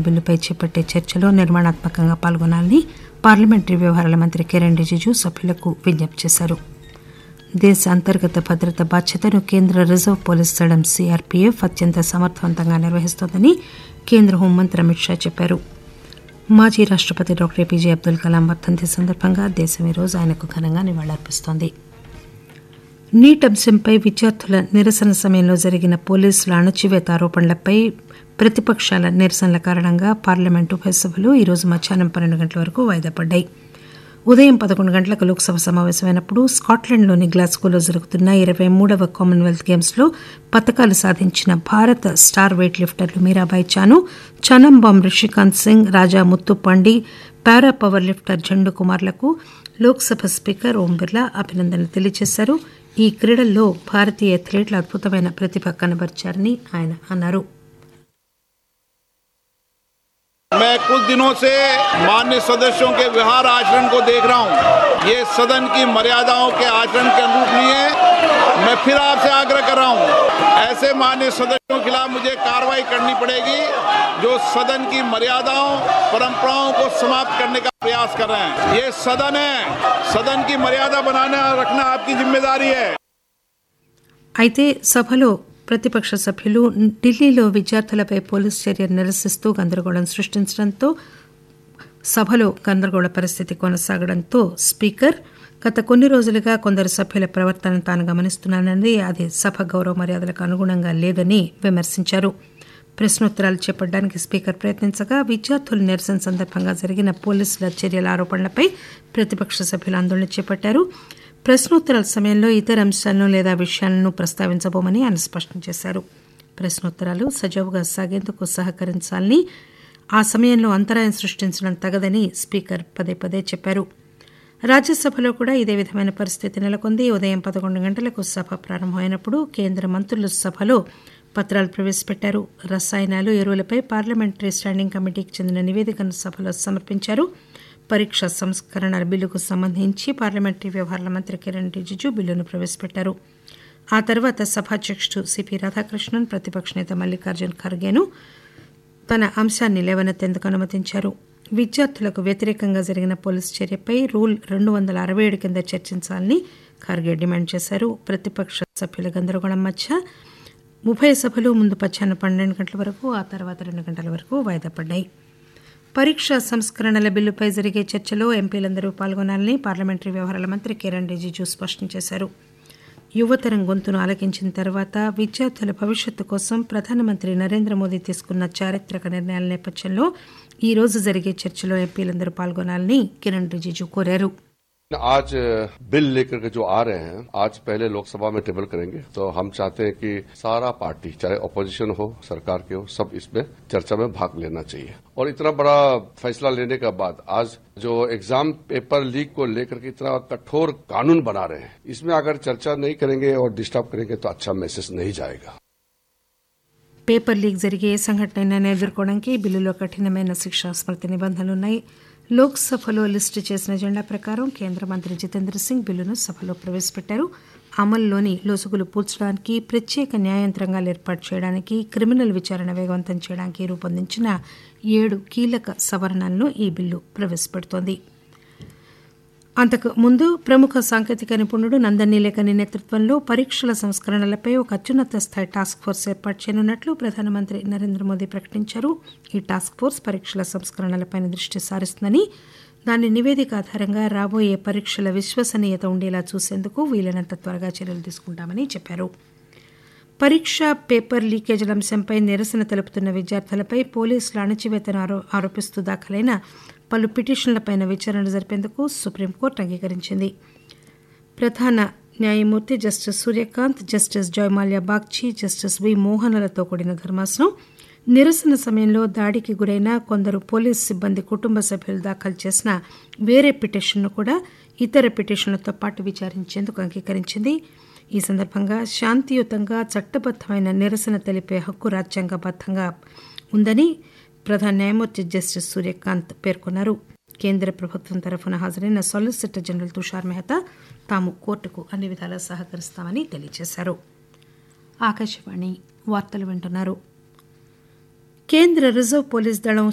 బిల్లుపై చేపట్టే చర్చలో నిర్మాణాత్మకంగా పాల్గొనాలని పార్లమెంటరీ వ్యవహారాల మంత్రి కిరణ్ రిజిజు సభ్యులకు విజ్ఞప్తి చేశారు. దేశ అంతర్గత భద్రత బాధ్యతను కేంద్ర రిజర్వ్ పోలీస్ దళం సీఆర్పీఎఫ్ అత్యంత సమర్థవంతంగా నిర్వహిస్తోందని కేంద్ర హోంమంత్రి అమిత్ షా చెప్పారు. మాజీ రాష్టపతి డాక్టర్ ఏపీజే అబ్దుల్ కలాం వర్ధంతి సందర్భంగా దేశం ఈరోజు ఆయనకు ఘనంగా నివాళులర్పిస్తోంది. నీట్ అంశంపై విద్యార్థుల నిరసన సమయంలో జరిగిన పోలీసుల అణచివేత ఆరోపణలపై ప్రతిపక్షాల నిరసనల కారణంగా పార్లమెంటు ఉభయ సభలు ఈరోజు మధ్యాహ్నం 12 గంటల వరకు వాయిదా పడ్డాయి. ఉదయం 11 గంటలకు లోక్సభ సమావేశమైనప్పుడు స్కాట్లాండ్లోని గ్లాస్గోలో జరుగుతున్న 23వ కామన్వెల్త్ గేమ్స్లో పతకాలు సాధించిన భారత స్టార్ వెయిట్ లిఫ్టర్లు మీరాబాయి చాను, చనంబాం రిషికాంత్ సింగ్, రాజా ముత్తుపాండి, పారా power lifter Zandu కుమార్లకు Lok Sabha speaker Om Birla అభినందనలు తెలియజేశారు. ఈ క్రీడల్లో భారతీయ అథ్లెట్లు అద్భుతమైన ప్రతిభ కనబరిచారని ఆయన అన్నారు. मैं कुछ दिनों से माननीय सदस्यों के व्यवहार आचरण को देख रहा हूं. ये सदन की मर्यादाओं के आचरण के अनुरूप नहीं है. मैं फिर आपसे आग्रह कर रहा हूं, ऐसे माननीय सदस्यों के खिलाफ मुझे कार्रवाई करनी पड़ेगी जो सदन की मर्यादाओं परंपराओं को समाप्त करने का प्रयास कर रहे हैं. ये सदन है, सदन की मर्यादा बनाना रखना आपकी जिम्मेदारी है. అయితే సభలో ప్రతిపక్ష సభ్యులు ఢిల్లీలో విద్యార్థులపై పోలీసు చర్యలు నిరసిస్తూ గందరగోళం సృష్టించడంతో సభలో గందరగోళ పరిస్థితి కొనసాగడంతో స్పీకర్ గత కొన్ని రోజులుగా కొందరు సభ్యుల ప్రవర్తనను తాను గమనిస్తున్నానని, అది సభ గౌరవ మర్యాదలకు అనుగుణంగా లేదని విమర్శించారు. ప్రశ్నోత్తరాలు చేపట్టడానికి స్పీకర్ ప్రయత్నించగా విద్యార్థుల నిరసన సందర్భంగా జరిగిన పోలీసుల చర్యల ఆరోపణలపై ప్రతిపక్ష సభ్యులు ఆందోళన చేపట్టారు. ప్రశ్నోత్తరాల సమయంలో ఇతర అంశాలను లేదా విషయాలను ప్రస్తావించబోమని ఆయన స్పష్టం చేశారు. ప్రశ్నోత్తరాలు సజావుగా సాగేందుకు సహకరించాలని, ఆ సమయంలో అంతరాయం సృష్టించడం తగదని స్పీకర్ పదే పదే చెప్పారు. రాజ్యసభలో కూడా ఇదే విధమైన పరిస్థితి నెలకొంది. ఉదయం 11 గంటలకు సభ ప్రారంభమైనప్పుడు కేంద్ర మంత్రులు సభలో పత్రాలు ప్రవేశపెట్టారు. రసాయనాలు, ఎరువులపై పార్లమెంటరీ స్టాండింగ్ కమిటీకి చెందిన నివేదికను సభలో సమర్పించారు. పరీక్ష సంస్కరణల బిల్లుకు సంబంధించి పార్లమెంటరీ వ్యవహారాల మంత్రి కిరణ్ రిజిజు బిల్లును ప్రవేశపెట్టారు. ఆ తర్వాత సభాధ్యక్షుడు సిపి రాధాకృష్ణన్ ప్రతిపక్ష నేత మల్లికార్జున్ ఖర్గేను తన అంశాన్ని లేవనెత్తేందుకు అనుమతించారు. విద్యార్థులకు వ్యతిరేకంగా జరిగిన పోలీసు చర్యపై రూల్ 267 కింద చర్చించాలని ఖర్గే డిమాండ్ చేశారు. ప్రతిపక్ష సభ్యుల గందరగోళం మధ్య ఉభయ సభలు ముందు మధ్యాహ్నం 12 గంటల వరకు, ఆ తర్వాత 2 గంటల వరకు వాయిదా పడ్డాయి. పరీక్షా సంస్కరణల బిల్లుపై జరిగే చర్చలో ఎంపీలందరూ పాల్గొనాలని పార్లమెంటరీ వ్యవహారాల మంత్రి కిరణ్ రిజిజు స్పష్టం చేశారు. యువతరం గొంతును ఆలకించిన తర్వాత విద్యార్థుల భవిష్యత్తు కోసం ప్రధానమంత్రి నరేంద్ర మోదీ తీసుకున్న చారిత్రక నిర్ణయాల నేపథ్యంలో ఈ రోజు జరిగే చర్చలో ఎంపీలందరూ పాల్గొనాలని కిరణ్ రిజిజు కోరారు. आज बिल लेकर के जो आ रहे हैं, आज पहले लोकसभा में टेबल करेंगे, तो हम चाहते हैं कि सारा पार्टी, चाहे अपोजिशन हो सरकार के हो, सब इसमें चर्चा में भाग लेना चाहिए. और इतना बड़ा फैसला लेने के बाद आज जो एग्जाम पेपर लीक को लेकर के इतना कठोर कानून बना रहे हैं, इसमें अगर चर्चा नहीं करेंगे और डिस्टर्ब करेंगे तो अच्छा मैसेज नहीं जाएगा. పేపర్ లీక్ జరిగే ఏ సంఘటనైనా ఎదుర్కోవడానికి బిల్లులో కఠినమైన శిక్షా స్మృతి నిబంధనలున్నాయి. లోక్సభలో లిస్టు చేసిన ఎజెండా ప్రకారం కేంద్ర మంత్రి జితేంద్ర సింగ్ బిల్లును సభలో ప్రవేశపెట్టారు. అమల్లోని లొసుగులు పూడ్చడానికి, ప్రత్యేక న్యాయంత్రాంగాలు ఏర్పాటు చేయడానికి, క్రిమినల్ విచారణ వేగవంతం చేయడానికి రూపొందించిన 7 కీలక సవరణలను ఈ బిల్లు ప్రవేశపెడుతోంది. అంతకు ముందు ప్రముఖ సాంకేతిక నిపుణుడు నందన్ నీలేకని నేతృత్వంలో పరీక్షల సంస్కరణలపై ఒక అత్యున్నత స్థాయి టాస్క్ ఫోర్స్ ఏర్పాటు చేయనున్నట్లు ప్రధానమంత్రి నరేంద్ర మోదీ ప్రకటించారు. ఈ టాస్క్ ఫోర్స్ పరీక్షల సంస్కరణలపై దృష్టి సారిస్తుందని, దాని నివేదిక ఆధారంగా రాబోయే పరీక్షల విశ్వసనీయత ఉండేలా చూసేందుకు వీలైనంత త్వరగా చర్యలు తీసుకుంటామని చెప్పారు. పరీక్ష పేపర్ లీకేజీల అంశంపై నిరసన తెలుపుతున్న విద్యార్థులపై పోలీసుల అణచివేతను ఆరోపిస్తూ దాఖలైన పలు పిటిషన్లపై విచారణ జరిపేందుకు సుప్రీంకోర్టు అంగీకరించింది. ప్రధాన న్యాయమూర్తి justice Surya Kant, justice Joymalya Bagchi, justice వి మోహనలతో కూడిన ధర్మాసనం నిరసన సమయంలో దాడికి గురైన కొందరు పోలీసు సిబ్బంది కుటుంబ సభ్యులు దాఖలు చేసిన వేరే పిటిషన్ను కూడా ఇతర పిటిషన్లతో పాటు విచారించేందుకు అంగీకరించింది. ఈ సందర్భంగా శాంతియుతంగా చట్టబద్దమైన నిరసన తెలిపే హక్కు రాజ్యాంగబద్దంగా ఉందని ప్రధాన న్యాయమూర్తి జస్టిస్ సూర్యకాంత్ పేర్కొన్నారు. కేంద్ర ప్రభుత్వం తరఫున హాజరైన సాలిసిటర్ జనరల్ తుషార్ మెహతా తాము కోర్టుకు అన్ని విధాలా సహకరిస్తామని తెలియజేశారు. ఆకాశవాణి వార్తలు వింటున్నారు. కేంద్ర రిజర్వ్ పోలీస్ దళం